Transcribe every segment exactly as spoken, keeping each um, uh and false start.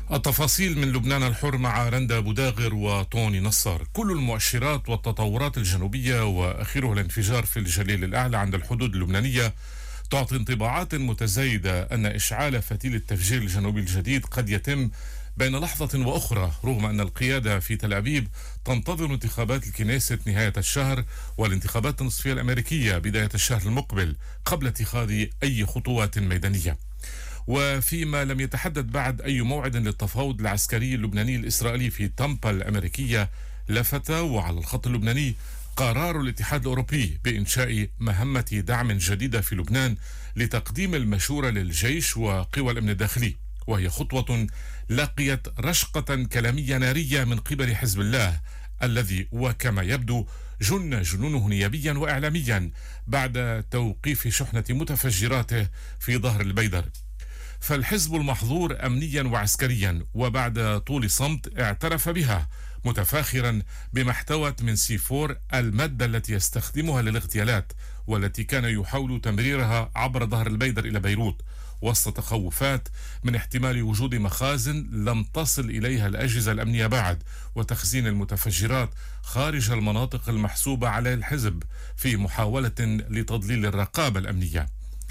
التفاصيل من لبنان الحر مع رندا بوداغر وطوني نصار. كل المؤشرات والتطورات الجنوبية وأخيرها الانفجار في الجليل الأعلى عند الحدود اللبنانية تعطي انطباعات متزايدة أن إشعال فتيل التفجير الجنوبي الجديد قد يتم بين لحظة وأخرى، رغم أن القيادة في تل أبيب تنتظر انتخابات الكنيست نهاية الشهر والانتخابات النصفية الأمريكية بداية الشهر المقبل قبل اتخاذ أي خطوات ميدانية. وفيما لم يتحدد بعد أي موعد للتفاوض العسكري اللبناني الإسرائيلي في تامبا الأمريكية، لفت وعلى الخط اللبناني قرار الاتحاد الأوروبي بإنشاء مهمة دعم جديدة في لبنان لتقديم المشورة للجيش وقوى الأمن الداخلي، وهي خطوة لقيت رشقة كلامية نارية من قبل حزب الله الذي وكما يبدو جن جنونه نيابيا وإعلاميا بعد توقيف شحنة متفجراته في ظهر البيدر. فالحزب المحظور أمنيا وعسكريا وبعد طول صمت اعترف بها، متفاخرا بما احتوت من سي فور المادة التي يستخدمها للاغتيالات والتي كان يحاول تمريرها عبر ظهر البيدر إلى بيروت، وسط تخوفات من احتمال وجود مخازن لم تصل إليها الأجهزة الأمنية بعد، وتخزين المتفجرات خارج المناطق المحسوبة على الحزب في محاولة لتضليل الرقابة الأمنية.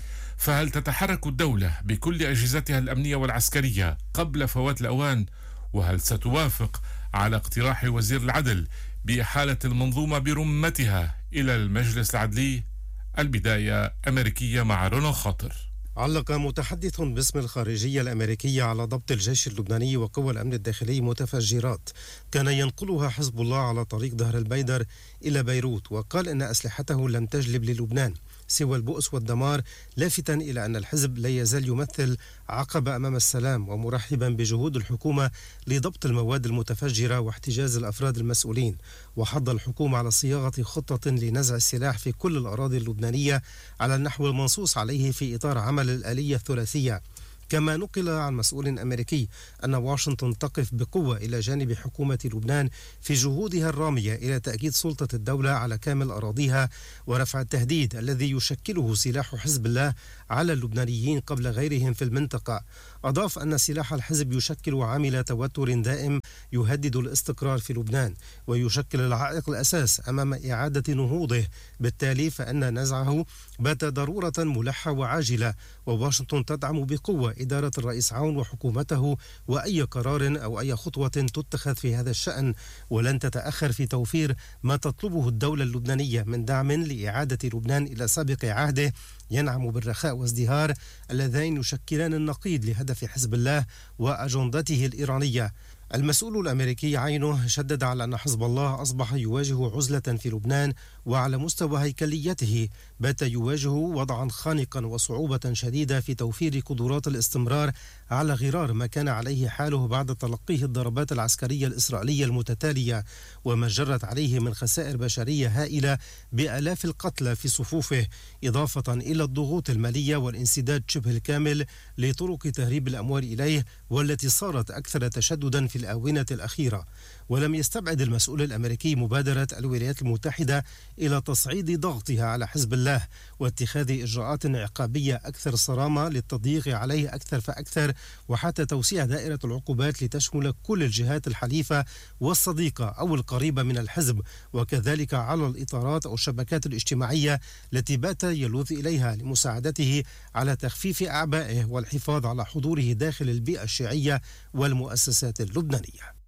فهل تتحرك الدولة بكل أجهزتها الأمنية والعسكرية قبل فوات الأوان؟ وهل ستوافق على اقتراح وزير العدل بإحالة المنظومة برمتها إلى المجلس العدلي؟ البداية أمريكية مع رونو خاطر. علق متحدث باسم الخارجية الأمريكية على ضبط الجيش اللبناني وقوى الأمن الداخلي متفجرات كان ينقلها حزب الله على طريق ظهر البيدر إلى بيروت، وقال إن أسلحته لم تجلب للبنان سوى البؤس والدمار، لافتا إلى أن الحزب لا يزال يمثل عقبة أمام السلام، ومرحبا بجهود الحكومة لضبط المواد المتفجرة واحتجاز الأفراد المسؤولين. وحض الحكومة على صياغة خطة لنزع السلاح في كل الأراضي اللبنانية على النحو المنصوص عليه في إطار عمل الآلية الثلاثية. كما نقل عن مسؤول أمريكي أن واشنطن تقف بقوة إلى جانب حكومة لبنان في جهودها الرامية إلى تأكيد سلطة الدولة على كامل أراضيها ورفع التهديد الذي يشكله سلاح حزب الله على اللبنانيين قبل غيرهم في المنطقة. أضاف أن سلاح الحزب يشكل عامل توتر دائم يهدد الاستقرار في لبنان ويشكل العائق الأساس أمام إعادة نهوضه، بالتالي فإن نزعه بات ضرورة ملحة وعاجلة، وواشنطن تدعم بقوة إدارة الرئيس عون وحكومته وأي قرار أو أي خطوة تتخذ في هذا الشأن، ولن تتأخر في توفير ما تطلبه الدولة اللبنانية من دعم لإعادة لبنان إلى سابق عهده ينعم بالرخاء وازدهار اللذين يشكلان النقيض لهدف حزب الله وأجندته الإيرانية. المسؤول الأمريكي عينه شدد على أن حزب الله أصبح يواجه عزلة في لبنان، وعلى مستوى هيكليته بات يواجه وضعا خانقا وصعوبة شديدة في توفير قدرات الاستمرار على غرار ما كان عليه حاله بعد تلقيه الضربات العسكرية الإسرائيلية المتتالية وما جرت عليه من خسائر بشرية هائلة بآلاف القتلى في صفوفه، إضافة إلى الضغوط المالية والانسداد شبه الكامل لطرق تهريب الأموال إليه والتي صارت أكثر تشددا في الآونة الأخيرة. ولم يستبعد المسؤول الأمريكي مبادرة الولايات المتحدة إلى تصعيد ضغطها على حزب الله واتخاذ إجراءات عقابية أكثر صرامة للتضييق عليه أكثر فأكثر، وحتى توسيع دائرة العقوبات لتشمل كل الجهات الحليفة والصديقة أو القريبة من الحزب، وكذلك على الإطارات أو الشبكات الاجتماعية التي بات يلوذ إليها لمساعدته على تخفيف أعبائه والحفاظ على حضوره داخل البيئة الشيعية والمؤسسات اللبنانية.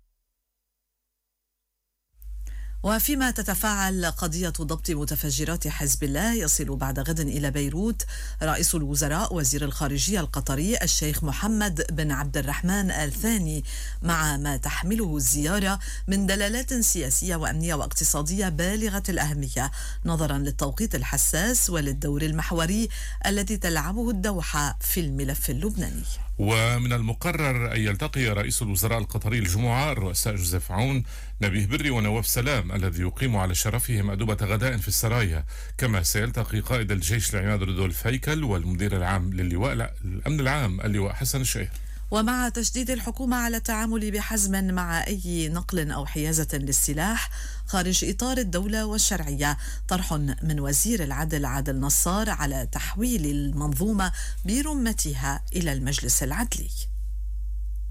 وفيما تتفاعل قضية ضبط متفجرات حزب الله، يصل بعد غد إلى بيروت رئيس الوزراء وزير الخارجية القطري الشيخ محمد بن عبد الرحمن آل ثاني، مع ما تحمله الزيارة من دلالات سياسية وأمنية واقتصادية بالغة الأهمية نظرا للتوقيت الحساس وللدور المحوري الذي تلعبه الدوحة في الملف اللبناني. ومن المقرر أن يلتقي رئيس الوزراء القطري الجمعة الرؤساء جوزيف عون، نبيه بري ونواف سلام الذي يقيم على شرفه مأدبة غداء في السرايا، كما سيلتقي قائد الجيش العماد رودولف هيكل والمدير العام للواء الأمن العام اللواء حسن الشهر. ومع تشديد الحكومة على التعامل بحزم مع أي نقل أو حيازة للسلاح خارج إطار الدولة والشرعية، طرح من وزير العدل عادل نصار على تحويل المنظومة برمتها إلى المجلس العدلي.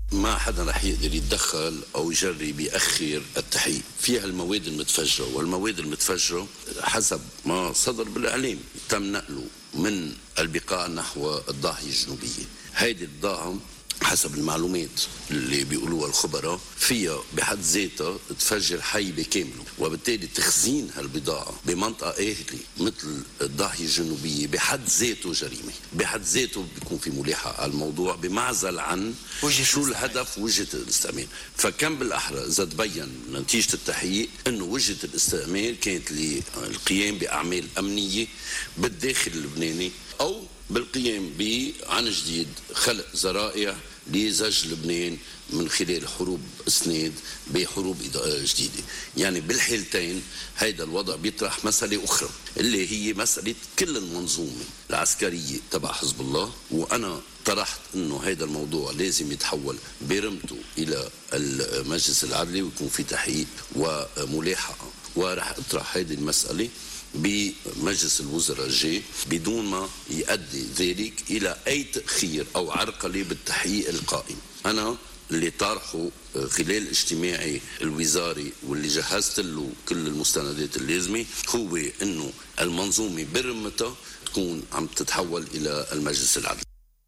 ما حدا رح يقدر يتدخل أو يجرب يأخر التحقيق. فيها المواد المتفجرة، والمواد المتفجرة حسب ما صدر بالإعلام تم نقله من البقاع نحو الضاحية الجنوبية. هيدي الضاعة حسب المعلومات اللي بيقولوها الخبراء فيها بحد ذاتها تفجر حيبة كاملة، وبالتالي تخزين هالبضاعة بمنطقة آهلة مثل الضاحية الجنوبية بحد ذاته جريمة، بحد ذاته بيكون في ملاحقة على الموضوع بمعزل عن شو الهدف وجهة الاستعمال. فكم بالأحرى إذا تبين نتيجة التحقيق أنه وجهة الاستعمال كانت للقيام بأعمال أمنية بالداخل اللبناني، أو بالقيام ب عن جديد خلق ذرائع لزج لبنان من خلال حروب اسناد بحروب جديدة. يعني بالحالتين هيدا الوضع بيطرح مسألة أخرى اللي هي مسألة كل المنظومة العسكرية تبع حزب الله. وأنا طرحت أنه هيدا الموضوع لازم يتحول برمته إلى المجلس العدلي ويكون في تحقيق وملاحقة، ورح أطرح هيدي المسألة بمجلس الوزراء الجاي بدون ما يؤدي ذلك إلى أي تأخير أو عرقلة بالتحقيق القائم. أنا اللي طارحه خلال اجتماعي الوزاري واللي جهزت له كل المستندات اللازمة هو أنه المنظومة برمتها تكون عم تتحول إلى المجلس العدلي.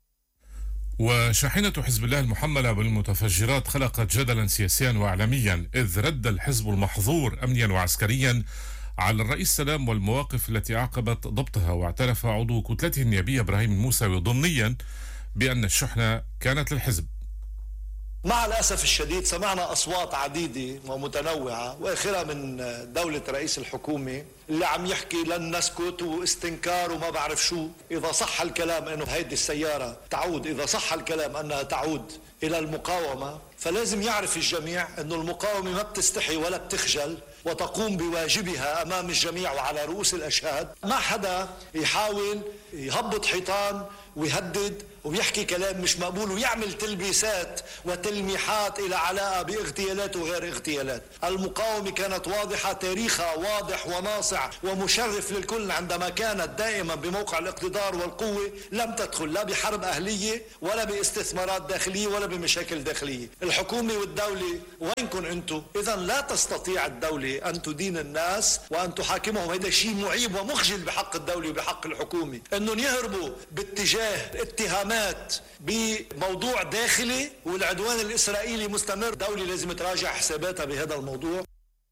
وشاحنة حزب الله المحملة بالمتفجرات خلقت جدلا سياسيا وإعلاميا، إذ رد الحزب المحظور أمنيا وعسكريا على الرئيس سلام والمواقف التي أعقبت ضبطها. واعترف عضو كتلته النيابية إبراهيم الموسوي ضمنيا بأن الشحنة كانت للحزب. مع الأسف الشديد سمعنا أصوات عديدة ومتنوعة وآخرها من دولة رئيس الحكومة اللي عم يحكي لن نسكت واستنكار وما بعرف شو. إذا صح الكلام أنه هيدي السيارة تعود، إذا صح الكلام أنها تعود إلى المقاومة، فلازم يعرف الجميع أنه المقاومة ما بتستحي ولا بتخجل وتقوم بواجبها أمام الجميع وعلى رؤوس الأشهاد. ما حدا يحاول يهبط حيطان ويهدد ويحكي كلام مش مقبول ويعمل تلبيسات وتلميحات إلى علاقة باغتيالات وغير اغتيالات. المقاومة كانت واضحة، تاريخها واضح وناصع ومشرف للكل. عندما كانت دائما بموقع الاقتدار والقوة لم تدخل لا بحرب أهلية ولا باستثمارات داخلية ولا بمشاكل داخلية. الحكومة والدولة وينكم أنتم؟ إذا لا تستطيع الدولة أن تدين الناس وأن تحاكمهم. هذا شيء معيب ومخجل بحق الدولة وبحق الحكومة أنهم يهربوا باتجاه اتهامات بموضوع داخلي والعدوان الإسرائيلي مستمر. الدولة لازم تراجع حساباتها بهذا الموضوع.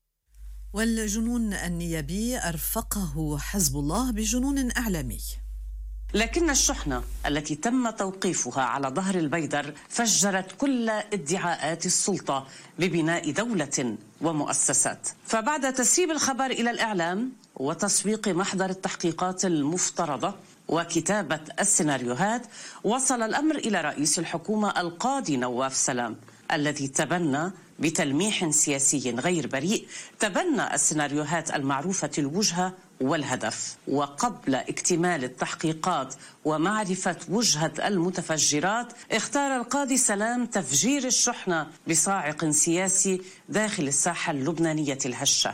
والجنون النيابي أرفقه حزب الله بجنون إعلامي. لكن الشحنة التي تم توقيفها على ظهر البيدر فجرت كل ادعاءات السلطة ببناء دولة ومؤسسات. فبعد تسريب الخبر إلى الإعلام وتسويق محضر التحقيقات المفترضة وكتابة السيناريوهات، وصل الأمر إلى رئيس الحكومة القاضي نواف سلام الذي تبنى بتلميح سياسي غير بريء تبنى السيناريوهات المعروفة الوجهة والهدف. وقبل اكتمال التحقيقات ومعرفة وجهة المتفجرات، اختار القاضي سلام تفجير الشحنة بصاعق سياسي داخل الساحة اللبنانية الهشة.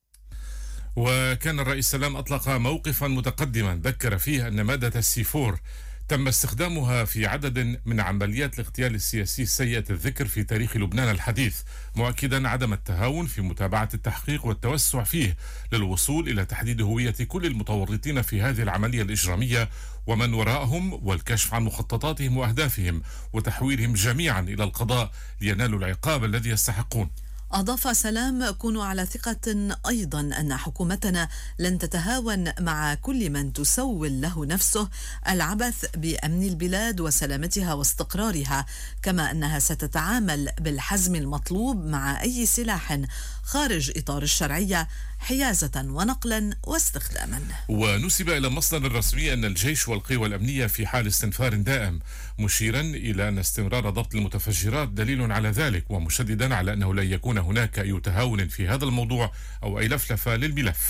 وكان الرئيس سلام أطلق موقفا متقدما ذكر فيه أن مادة السي فور تم استخدامها في عدد من عمليات الاغتيال السياسي السيئة الذكر في تاريخ لبنان الحديث، مؤكدا عدم التهاون في متابعة التحقيق والتوسع فيه للوصول إلى تحديد هوية كل المتورطين في هذه العملية الإجرامية ومن وراءهم، والكشف عن مخططاتهم وأهدافهم وتحويلهم جميعا إلى القضاء لينالوا العقاب الذي يستحقون. أضاف سلام: كونوا على ثقة أيضا أن حكومتنا لن تتهاون مع كل من تسول له نفسه العبث بأمن البلاد وسلامتها واستقرارها، كما أنها ستتعامل بالحزم المطلوب مع أي سلاح خارج إطار الشرعية حيازة ونقلا واستخداما. ونسب إلى مصدر رسمي أن الجيش والقوى الأمنية في حال استنفار دائم، مشيرا إلى أن استمرار ضبط المتفجرات دليل على ذلك، ومشددا على أنه لن يكون هناك أي تهاون في هذا الموضوع أو أي لفلفة للملف.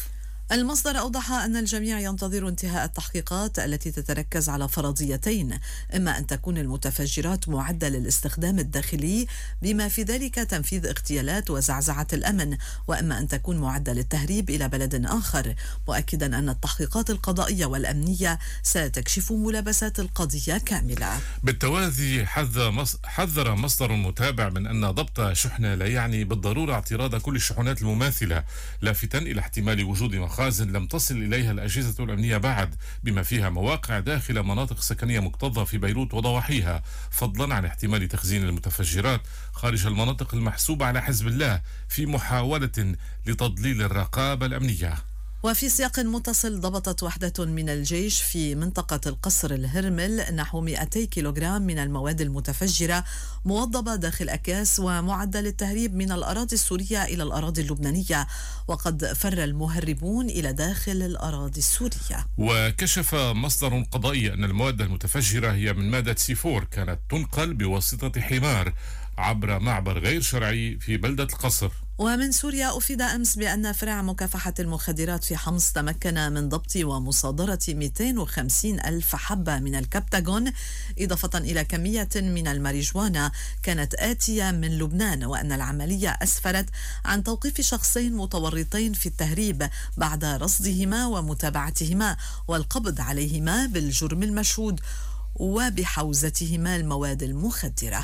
المصدر أوضح أن الجميع ينتظر انتهاء التحقيقات التي تتركز على فرضيتين: إما أن تكون المتفجرات معدة للاستخدام الداخلي بما في ذلك تنفيذ اغتيالات وزعزعة الأمن، وإما أن تكون معدة للتهريب إلى بلد آخر، مؤكدا أن التحقيقات القضائية والأمنية ستكشف ملابسات القضية كاملة. بالتوازي حذر مصدر متابع من أن ضبط شحنة لا يعني بالضرورة اعتراض كل الشحنات المماثلة، لافتا إلى احتمال وجود مخازن لم تصل إليها الأجهزة الأمنية بعد، بما فيها مواقع داخل مناطق سكنية مكتظة في بيروت وضواحيها، فضلا عن احتمال تخزين المتفجرات خارج المناطق المحسوبة على حزب الله في محاولة لتضليل الرقابة الأمنية. وفي سياق متصل، ضبطت وحدة من الجيش في منطقة القصر الهرمل نحو مئتي كيلوغرام من المواد المتفجرة موضبة داخل أكياس ومعدة للتهريب من الأراضي السورية إلى الأراضي اللبنانية، وقد فر المهربون إلى داخل الأراضي السورية. وكشف مصدر قضائي أن المواد المتفجرة هي من مادة سي فور كانت تنقل بواسطة حمار عبر معبر غير شرعي في بلدة القصر. ومن سوريا أفيد أمس بأن فرع مكافحة المخدرات في حمص تمكن من ضبط ومصادرة مئتين وخمسين ألف حبة من الكبتاغون، إضافة إلى كمية من الماريجوانا كانت آتية من لبنان، وأن العملية أسفرت عن توقيف شخصين متورطين في التهريب بعد رصدهما ومتابعتهما والقبض عليهما بالجرم المشهود وبحوزتهما المواد المخدرة.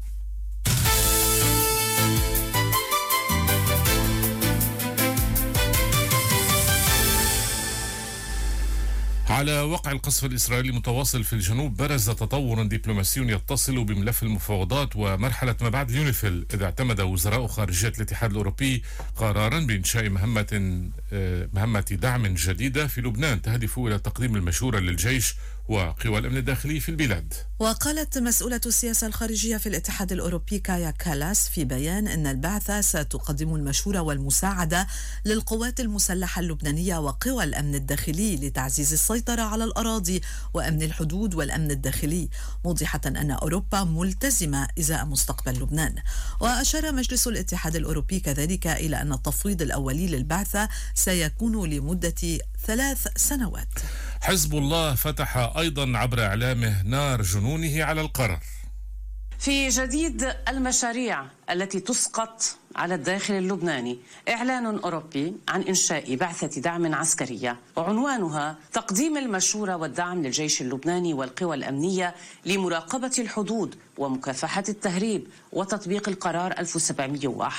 على وقع القصف الإسرائيلي المتواصل في الجنوب، برز تطور دبلوماسي يتصل بملف المفاوضات ومرحلة ما بعد اليونيفيل، إذا اعتمد وزراء خارجية الاتحاد الأوروبي قرارا بإنشاء مهمة مهمة دعم جديدة في لبنان تهدف إلى تقديم المشورة للجيش وقوى الأمن الداخلي في البلاد. وقالت مسؤولة السياسة الخارجية في الاتحاد الأوروبي كايا كالاس في بيان أن البعثة ستقدم المشورة والمساعدة للقوات المسلحة اللبنانية وقوى الأمن الداخلي لتعزيز السيطرة على الأراضي وأمن الحدود والأمن الداخلي، موضحة أن أوروبا ملتزمة إزاء مستقبل لبنان. وأشار مجلس الاتحاد الأوروبي كذلك إلى أن التفويض الأولي للبعثة سيكون لمدة ثلاث سنوات. حزب الله فتح أيضا عبر إعلامه نار جنونه على القرار. في جديد المشاريع التي تسقط على الداخل اللبناني، إعلان أوروبي عن إنشاء بعثة دعم عسكرية وعنوانها تقديم المشورة والدعم للجيش اللبناني والقوى الأمنية لمراقبة الحدود ومكافحة التهريب وتطبيق القرار ألف وسبعمئة وواحد.